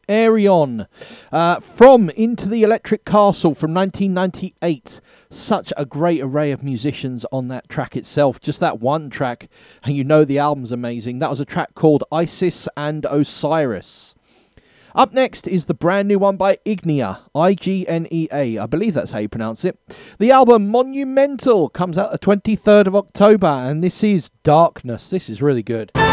Aerion. From Into the Electric Castle from 1998. Such a great array of musicians on that track itself. Just that one track, and you know the album's amazing. That was a track called Isis and Osiris. Up next is the brand new one by Ignea, Ignea, I believe that's how you pronounce it. The album Monumental comes out the 23rd of October, and this is Darkness. This is really good.